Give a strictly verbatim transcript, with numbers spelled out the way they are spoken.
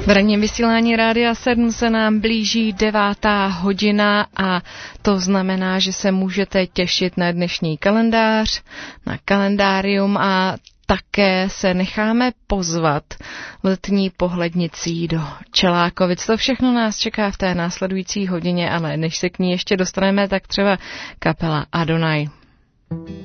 V ranním vysílání Rádia sedm se nám blíží devátá hodina a to znamená, že se můžete těšit na dnešní kalendář, na kalendárium a také se necháme pozvat letní pohlednicí do Čelákovic. To všechno nás čeká v té následující hodině, ale než se k ní ještě dostaneme, tak třeba kapela Adonai.